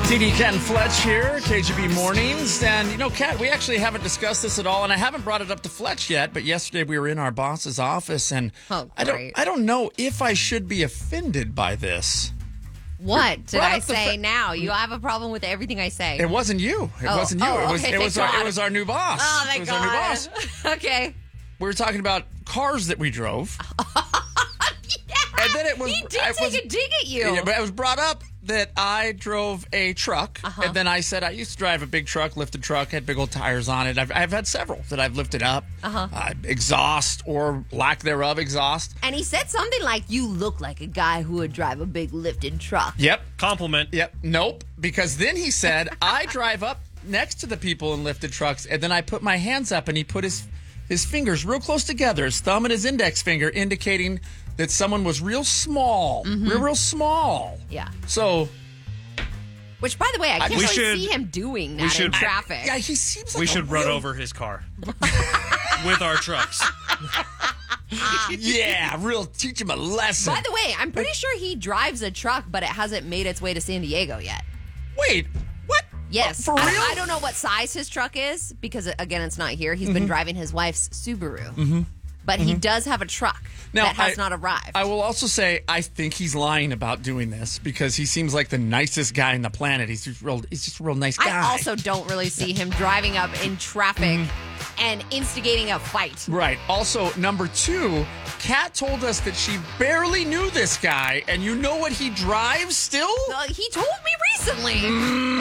TD Ken Fletch here, KGB Mornings. And, you know, Kat, we actually haven't discussed this at all, and I haven't brought it up to Fletch yet, but yesterday we were in our boss's office, and I don't know if I should be offended by this. What did I say now? You have a problem with everything I say. It wasn't you. It wasn't you. Okay, it was our new boss. Oh, thank it was God. our new boss. Okay. We were talking about cars that we drove. Yeah, And then it was, he did take a dig at you. Yeah, but it was brought up that I drove a truck, and then I said I used to drive a big truck, lifted truck, had big old tires on it. I've had several that I've lifted up, exhaust or lack thereof exhaust. And he said something like, "You look like a guy who would drive a big lifted truck." Yep. Compliment. Yep. Nope. Because then he said, I drive up next to the people in lifted trucks, and then I put my hands up, and he put his fingers real close together, his thumb and his index finger, indicating that someone was real small. Real small. Yeah. So... Which, by the way, I can't really should- see him doing that in traffic. Yeah, he seems like We should run over his car with our trucks. teach him a lesson. By the way, I'm pretty sure he drives a truck, but it hasn't made its way to San Diego yet. Wait, what? Yes. For real? I don't know what size his truck is because, again, it's not here. He's been driving his wife's Subaru. But he does have a truck that has not arrived. I will also say I think he's lying about doing this because he seems like the nicest guy on the planet. He's just a real nice guy. I also don't really see him driving up in traffic and instigating a fight. Right. Also, number two, Kat told us that she barely knew this guy, and you know what he drives still? He told me recently.